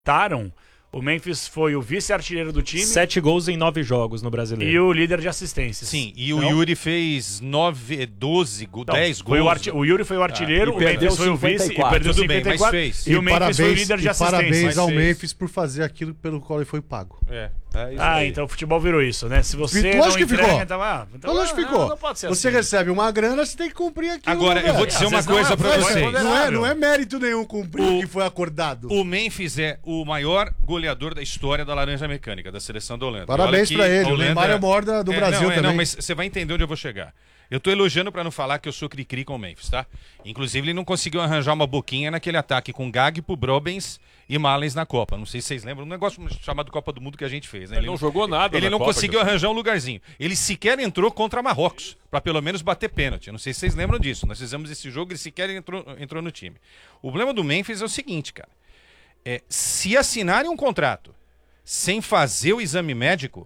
Taram, o Memphis foi o vice-artilheiro do time. 7 gols em 9 jogos no Brasileiro. E o líder de assistências. Sim, e o Yuri fez 10 gols. O Yuri foi o artilheiro, o Memphis foi o vice e perdeu 54. Fez. E o Memphis foi o líder de assistências. Parabéns ao Memphis por fazer aquilo pelo qual ele foi pago. Então o futebol virou isso, né? Se você Lógico não que entrega, ficou. então Lógico que ficou. não pode ser Você assim. recebe uma grana, você tem que cumprir aquilo. Agora, eu vou dizer uma coisa pra vocês. Não é mérito nenhum cumprir o que foi acordado. O Memphis é o maior goleador da história da Laranja Mecânica, da seleção da Holanda. Parabéns pra ele. O Neymar é o maior do Brasil também. Não, mas você vai entender onde eu vou chegar. Eu tô elogiando pra não falar que eu sou cri-cri com o Memphis, tá? Inclusive, ele não conseguiu arranjar uma boquinha naquele ataque com Gagpo, Brobens e Malens na Copa. Não sei se vocês lembram, um negócio chamado Copa do Mundo que a gente fez, né? Ele não jogou nada. Ele não conseguiu arranjar um lugarzinho. Ele sequer entrou contra Marrocos, pra pelo menos bater pênalti. Eu não sei se vocês lembram disso. Nós fizemos esse jogo, ele sequer entrou no time. O problema do Memphis é o seguinte, cara. Se assinarem um contrato sem fazer o exame médico,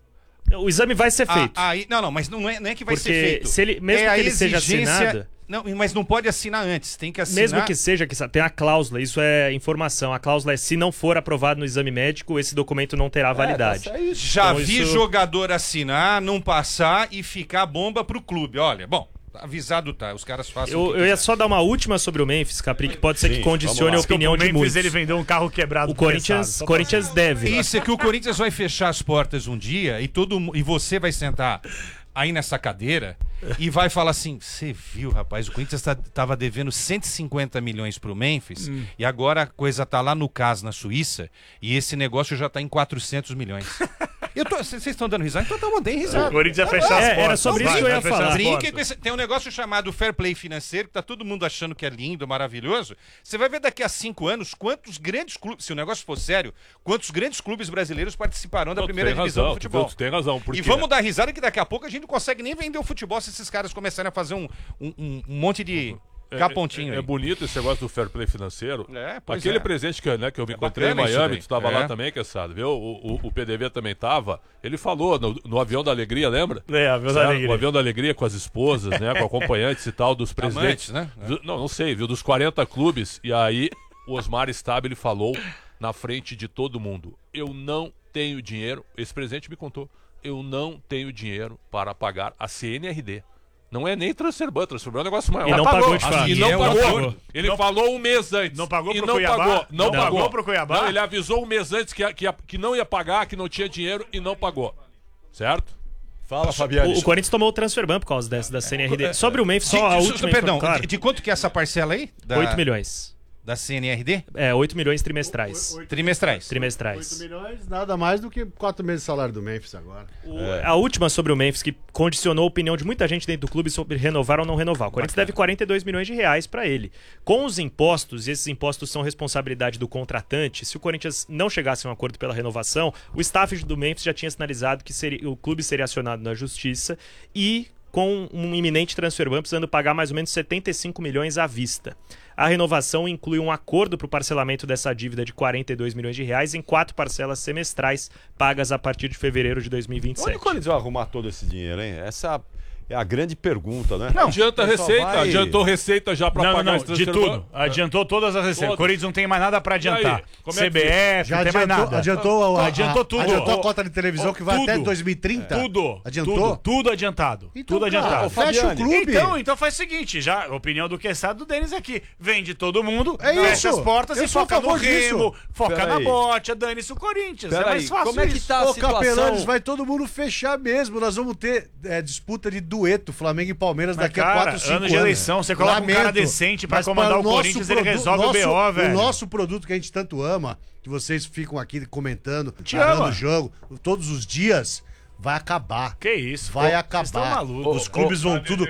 o exame vai ser feito. Mas não é que vai ser feito. Porque se ele, mesmo que ele seja assinado... Não, mas não pode assinar antes, tem que assinar... Mesmo que seja, tem a cláusula, isso é informação. A cláusula é: se não for aprovado no exame médico, esse documento não terá validade. Já vi jogador assinar, não passar e ficar bomba pro clube. Olha, bom... Avisado tá, os caras façam. Eu ia só dar uma última sobre o Memphis, Capri, que pode ser que condicione a opinião de muitos. O Memphis ele vendeu um carro quebrado. O Corinthians deve. Isso é que o Corinthians vai fechar as portas um dia e você vai sentar aí nessa cadeira e vai falar assim: você viu, rapaz, o Corinthians tava devendo 150 milhões pro Memphis e agora a coisa tá lá no CAS, na Suíça, e esse negócio já tá em 400 milhões. Vocês estão dando risada? Então eu dei risada. O Corinthians ia fechar as portas. Era sobre isso que eu ia falar. Tem um negócio chamado fair play financeiro, que tá todo mundo achando que é lindo, maravilhoso. Você vai ver daqui a 5 anos quantos grandes clubes, se o negócio for sério, quantos grandes clubes brasileiros participarão da primeira divisão do futebol. Tu tem razão. E vamos dar risada que daqui a pouco a gente não consegue nem vender o futebol se esses caras começarem a fazer um monte de... pontinho é bonito esse negócio do fair play financeiro. Aquele presente que eu me encontrei em Miami, tu estava lá também, Queçado, viu? O PDV também estava. Ele falou no Avião da Alegria, lembra? Avião da Alegria. O Avião da Alegria com as esposas, né? Com acompanhantes e tal, dos presidentes. Amantes, né? Não sei, viu? Dos 40 clubes. E aí o Osmar Stabile falou na frente de todo mundo: eu não tenho dinheiro, esse presidente me contou, eu não tenho dinheiro para pagar a CNRD. Não é nem Transferban é um negócio maior. E não pagou, de fato. E não pagou. Ele falou um mês antes. Não pagou pro não Cuiabá? Pagou. Não pagou pro Cuiabá? Não, ele avisou um mês antes que não ia pagar, que não tinha dinheiro e não pagou. Certo? Fala, Fabiano. O Corinthians tomou o Transferban por causa da CNRD. Sobre o Memphis, só a última... Perdão, claro. de quanto que é essa parcela aí? 8 milhões. Da CNRD? 8 milhões trimestrais. Trimestrais. 8 milhões, nada mais do que 4 meses de salário do Memphis agora. A última sobre o Memphis, que condicionou a opinião de muita gente dentro do clube sobre renovar ou não renovar. O Corinthians deve 42 milhões de reais para ele. Com os impostos, e esses impostos são responsabilidade do contratante, se o Corinthians não chegasse a um acordo pela renovação, o staff do Memphis já tinha sinalizado que o clube seria acionado na justiça e com um iminente transferban precisando pagar mais ou menos 75 milhões à vista. A renovação inclui um acordo para o parcelamento dessa dívida de 42 milhões de reais em 4 parcelas semestrais pagas a partir de fevereiro de 2027. Onde o Corinthians vai arrumar todo esse dinheiro, hein? Essa é a grande pergunta, né? Não adianta receita, adiantou receita já para pagar esse de tudo. Adiantou todas as receitas. O Corinthians não tem mais nada para adiantar. CBF, já não tem mais nada. Adiantou tudo. Adiantou a cota de televisão que vai até 2030? Tudo. Adiantou? Tudo adiantado. Então, tudo adiantado. Fecha o clube. Então faz o seguinte, já a opinião do Quesado do Denis aqui. Vende todo mundo, fecha fecha as portas e foca no Remo, foca na bote, dane-se o Corinthians. É mais fácil. Como é que tá a situação? Capelanes, vai todo mundo fechar mesmo. Nós vamos ter disputa de dueto, Flamengo e Palmeiras daqui a 4, 5 anos. Ano de eleição, você coloca um cara decente pra comandar o Corinthians, ele resolve o BO, velho. O nosso produto que a gente tanto ama, que vocês ficam aqui comentando, narrando o jogo, todos os dias, vai acabar. Que isso? Vai acabar. Os clubes vão tudo,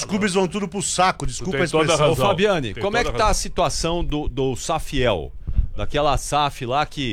pro saco, desculpa a expressão. Ô Fabiane, como é que tá a situação do Safiel? Daquela SAF lá que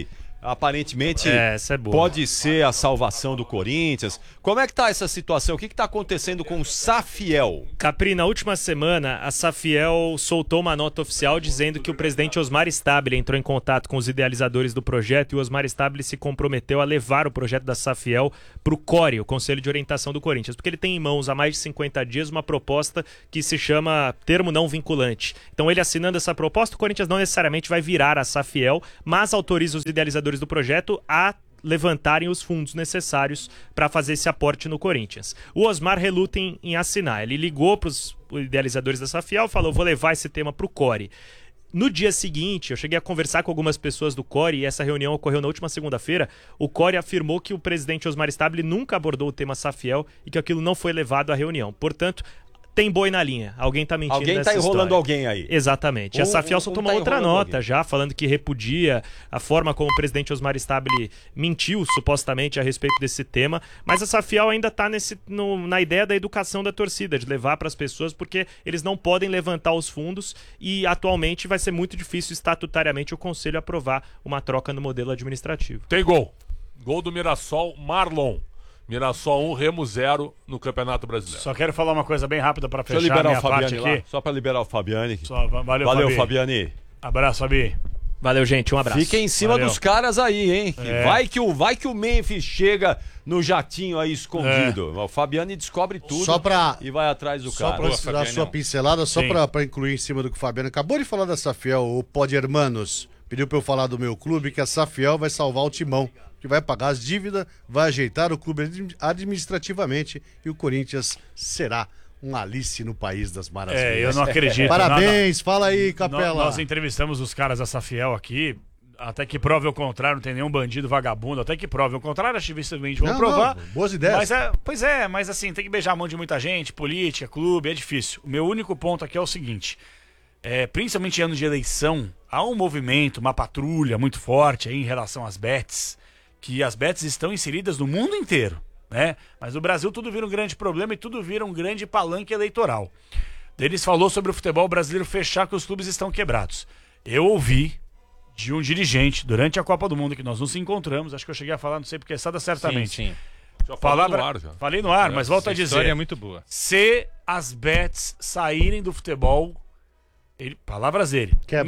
aparentemente Essa é boa. pode ser a salvação do Corinthians. Como é que tá essa situação? O que tá acontecendo com o Safiel? Capri, na última semana, a Safiel soltou uma nota oficial dizendo que o presidente Osmar Stabile entrou em contato com os idealizadores do projeto e o Osmar Stabile se comprometeu a levar o projeto da Safiel para o CORE, o Conselho de Orientação do Corinthians, porque ele tem em mãos há mais de 50 dias uma proposta que se chama termo não vinculante. Então ele assinando essa proposta, o Corinthians não necessariamente vai virar a Safiel, mas autoriza os idealizadores do projeto a levantarem os fundos necessários para fazer esse aporte no Corinthians. O Osmar reluta em assinar. Ele ligou para os idealizadores da Safiel, falou, vou levar esse tema para o CORE. No dia seguinte, eu cheguei a conversar com algumas pessoas do CORE e essa reunião ocorreu na última segunda-feira. O CORE afirmou que o presidente Osmar Stabile nunca abordou o tema Safiel e que aquilo não foi levado à reunião. Portanto, tem boi na linha. Alguém tá mentindo Alguém nessa tá enrolando história. alguém aí. Exatamente. A Safiel soltou uma tá outra enrolando nota alguém. já, falando que repudia a forma como o presidente Osmar Stabile mentiu, supostamente, a respeito desse tema. Mas a Safiel ainda tá na ideia da educação da torcida, de levar para as pessoas, porque eles não podem levantar os fundos e, atualmente, vai ser muito difícil estatutariamente o Conselho aprovar uma troca no modelo administrativo. Tem gol. Gol do Mirassol, Marlon. Mirassol 1, Remo 0 no Campeonato Brasileiro. Só quero falar uma coisa bem rápida pra Deixa eu fechar a liberar minha o Fabiani parte lá, aqui. só pra liberar o Fabiani. Valeu, Valeu, Fabi. Fabiani. Abraço, Fabi. Valeu, gente. Um abraço. Fiquem em cima Valeu. dos caras aí, hein? Que vai que o Memphis chega no jatinho aí escondido. O Fabiani descobre tudo Só pra- e vai atrás do Só cara. pra dar a sua pincelada, só Sim. pra incluir em cima do que o Fabiano acabou de falar da Safiel, o Pod Hermanos pediu pra eu falar do meu clube que a Safiel vai salvar o Timão, que vai pagar as dívidas, vai ajeitar o clube administrativamente e o Corinthians será um Alice no País das Maravilhas. Eu não acredito. Parabéns, fala aí, Capela. Nós entrevistamos os caras da Safiel aqui. Até que prove o contrário, não tem nenhum bandido vagabundo. Até que prove o contrário, acho que dificilmente vão Não, provar. não, boas ideias. Mas assim, tem que beijar a mão de muita gente, política, clube, é difícil. O meu único ponto aqui é o seguinte: principalmente em ano de eleição, há um movimento, uma patrulha muito forte aí em relação às bets, que as bets estão inseridas no mundo inteiro, né? Mas no Brasil tudo vira um grande problema e tudo vira um grande palanque eleitoral. Eles falou sobre o futebol brasileiro fechar que os clubes estão quebrados. Eu ouvi de um dirigente durante a Copa do Mundo que nós nos encontramos, acho que eu cheguei a falar, não sei porque é certamente. Sim. Já falou no ar, já. Falei no ar, mas volto a Essa história dizer. é muito boa. Se as bets saírem do futebol, palavras dele, Quebra.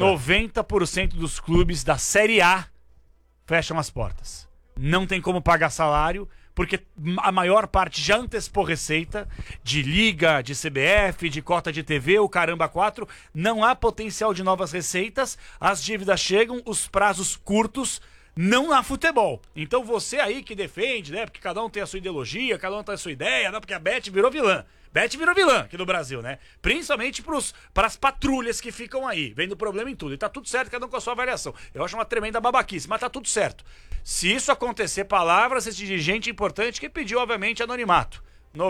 90% dos clubes da Série A fecham as portas. Não tem como pagar salário, porque a maior parte já antecipou receita de liga, de CBF, de cota de TV, o caramba 4. Não há potencial de novas receitas, as dívidas chegam, os prazos curtos. Não há futebol. Então você aí que defende, né? Porque cada um tem a sua ideologia, cada um tem a sua ideia, não? Porque a Bet virou vilã. Bet virou vilã aqui no Brasil, né? Principalmente para as patrulhas que ficam aí, vendo problema em tudo. E tá tudo certo, cada um com a sua avaliação. Eu acho uma tremenda babaquice, mas tá tudo certo. Se isso acontecer, palavras desse dirigente importante que pediu, obviamente, anonimato.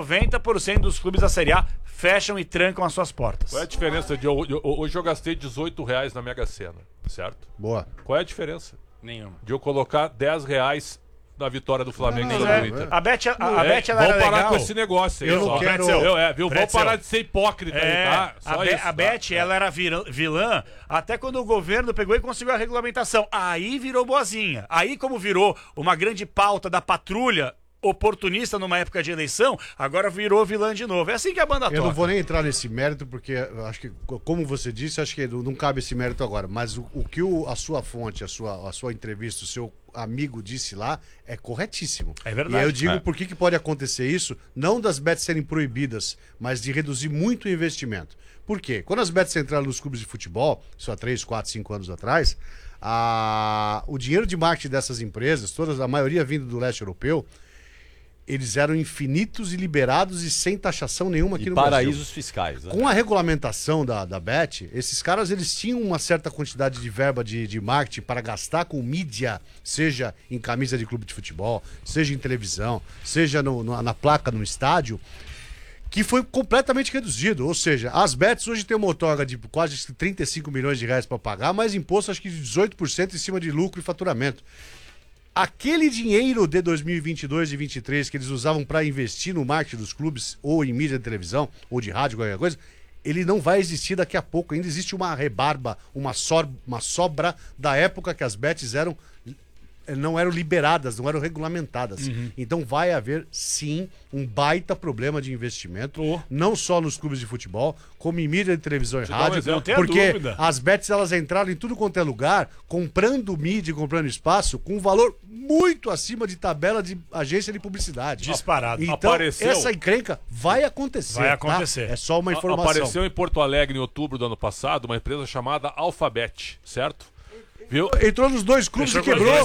90% dos clubes da Série A fecham e trancam as suas portas. Qual é a diferença de hoje eu gastei R$18 na Mega Sena, certo? Boa. Qual é a diferença Nenhuma. de eu colocar R$10 na vitória do Flamengo Pois sobre é, o Inter? a Bet ela Vamos era parar legal. com esse negócio aí. Eu não só. quero- Viu? Vamos Pretzel. parar de ser hipócrita aí, tá? Só isso, A tá? Bet, ela era vilã até quando o governo pegou e conseguiu a regulamentação. Aí virou boazinha. Aí, como virou uma grande pauta da patrulha oportunista numa época de eleição, agora virou vilã de novo. É assim que a banda toca. Eu não vou nem entrar nesse mérito, porque eu acho que, como você disse, acho que não cabe esse mérito agora. Mas o que a sua fonte, a sua entrevista, o seu amigo disse lá, é corretíssimo. É verdade. E aí eu digo por que pode acontecer isso, não das bets serem proibidas, mas de reduzir muito o investimento. Por quê? Quando as bets entraram nos clubes de futebol, isso há 3, 4, 5 anos atrás, o dinheiro de marketing dessas empresas, a maioria vindo do leste europeu, eles eram infinitos e liberados e sem taxação nenhuma aqui E no paraísos Brasil. fiscais, né? Com a regulamentação da Bet, esses caras eles tinham uma certa quantidade de verba de marketing para gastar com mídia, seja em camisa de clube de futebol, seja em televisão, seja na placa no estádio, que foi completamente reduzido. Ou seja, as bets hoje tem uma outorga de quase 35 milhões de reais para pagar, mais imposto acho que de 18% em cima de lucro e faturamento. Aquele dinheiro de 2022 e 2023 que eles usavam para investir no marketing dos clubes, ou em mídia de televisão, ou de rádio, qualquer coisa, ele não vai existir daqui a pouco. Ainda existe uma rebarba, uma sobra da época que as bets eram não eram liberadas, não eram regulamentadas. Então vai haver, sim, um baita problema de investimento, não só nos clubes de futebol, como em mídia de televisão e dá um rádio, exemplo. Não tenha porque dúvida. as bets elas entraram em tudo quanto é lugar, comprando mídia e comprando espaço, com um valor muito acima de tabela de agência de publicidade. Disparado. Então, Apareceu- essa encrenca vai acontecer. Vai tá? acontecer. É só uma informação. Apareceu em Porto Alegre em outubro do ano passado uma empresa chamada Alphabet, certo? Viu? Entrou nos dois clubes Fechou e com os quebrou.